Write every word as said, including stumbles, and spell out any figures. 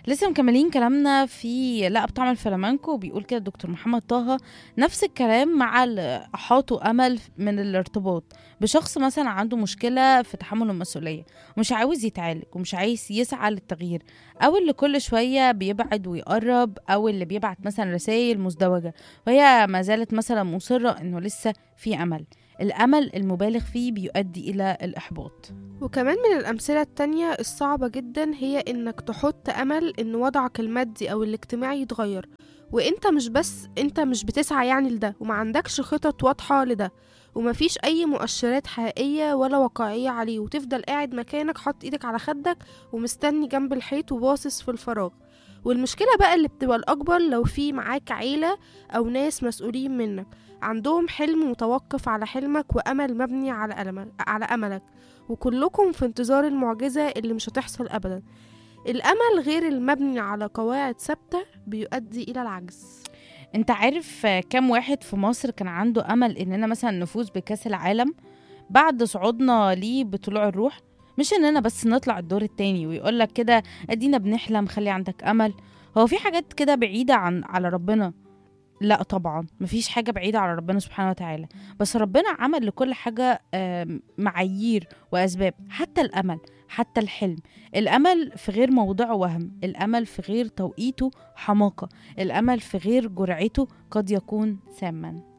لسه مكملين كلامنا في لا بطعم الفلامنكو. بيقول كده الدكتور محمد طه: نفس الكلام مع اللي أحاطوا أمل من الارتباط بشخص مثلا عنده مشكلة في تحمل المسؤولية ومش عاوز يتعالج ومش عايز يسعى للتغيير، أو اللي كل شوية بيبعد ويقرب، أو اللي بيبعت مثلا رسائل مزدوجة وهي ما زالت مثلا مصرة إنه لسه في أمل. الأمل المبالغ فيه بيؤدي إلى الإحباط. وكمان من الأمثلة التانية الصعبة جدا هي إنك تحط أمل إن وضعك المادي أو الاجتماعي يتغير، وإنت مش بس إنت مش بتسعى يعني لده، وما عندكش خطط واضحة لده، ومفيش أي مؤشرات حقيقية ولا واقعية عليه، وتفضل قاعد مكانك حاطط إيدك على خدك ومستني جنب الحيط وباصص في الفراغ. والمشكلة بقى اللي بتبقى الأكبر لو في معاك عيلة أو ناس مسؤولين منك عندهم حلم متوقف على حلمك وأمل مبني على ألمك على أملك، وكلكم في انتظار المعجزة اللي مش هتحصل أبدا. الأمل غير المبني على قواعد ثابتة بيؤدي إلى العجز. انت عارف كم واحد في مصر كان عنده أمل إننا مثلا نفوز بكأس العالم بعد صعودنا ليه بطلوع الروح؟ مش إننا بس نطلع الدور التاني ويقولك كده أدينا بنحلم، خلي عندك أمل. هو في حاجات كده بعيدة عن على ربنا؟ لا طبعا، مفيش حاجة بعيدة على ربنا سبحانه وتعالى، بس ربنا عمل لكل حاجة آم، معايير وأسباب، حتى الأمل، حتى الحلم. الأمل في غير موضعه وهم، الأمل في غير توقيته حماقة، الأمل في غير جرعته قد يكون ساما.